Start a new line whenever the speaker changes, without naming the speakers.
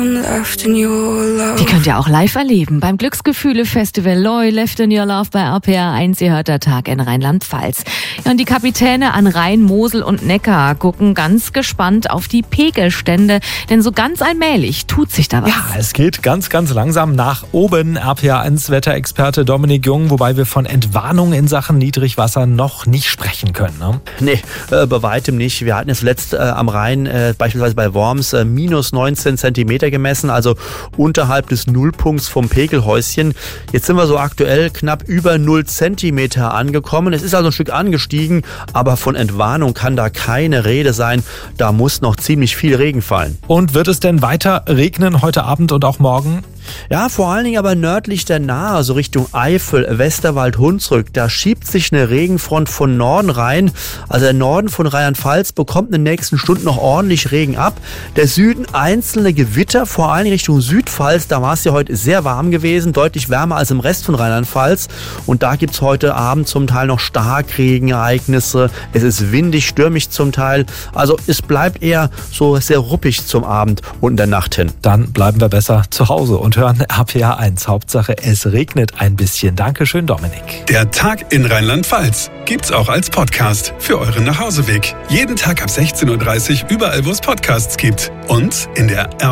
Die könnt ihr auch live erleben beim Glücksgefühle-Festival Loi, Left in Your Love bei RPR 1. Ihr hört der Tag in Rheinland-Pfalz. Ja, und die Kapitäne an Rhein, Mosel und Neckar gucken ganz gespannt auf die Pegelstände, denn so ganz allmählich tut sich da was.
Ja, es geht ganz, ganz langsam nach oben. RPR 1 Wetterexperte Dominik Jung, wobei wir von Entwarnung in Sachen Niedrigwasser noch nicht sprechen können. Ne?
Nee, bei weitem nicht. Wir hatten es letzt am Rhein, beispielsweise bei Worms, minus 19 Zentimeter gemessen, also unterhalb des Nullpunkts vom Pegelhäuschen. Jetzt sind wir so aktuell knapp über 0 Zentimeter angekommen. Es ist also ein Stück angestiegen, aber von Entwarnung kann da keine Rede sein. Da muss noch ziemlich viel Regen fallen.
Und wird es denn weiter regnen heute Abend und auch morgen?
Ja, vor allen Dingen aber nördlich der Nahe, so Richtung Eifel, Westerwald, Hunsrück. Da schiebt sich eine Regenfront von Norden rein. Also der Norden von Rheinland-Pfalz bekommt in den nächsten Stunden noch ordentlich Regen ab. Der Süden einzelne Gewitter, vor allen Dingen Richtung Südpfalz. Da war es ja heute sehr warm gewesen, deutlich wärmer als im Rest von Rheinland-Pfalz. Und da gibt's heute Abend zum Teil noch Starkregenereignisse. Es ist windig, stürmisch zum Teil. Also es bleibt eher so sehr ruppig zum Abend und in der Nacht hin.
Dann bleiben wir besser zu Hause und hören RPR 1. Hauptsache, es regnet ein bisschen. Dankeschön, Dominik.
Der Tag in Rheinland-Pfalz gibt's auch als Podcast für euren Nachhauseweg. Jeden Tag ab 16:30 Uhr überall, wo es Podcasts gibt. Und in der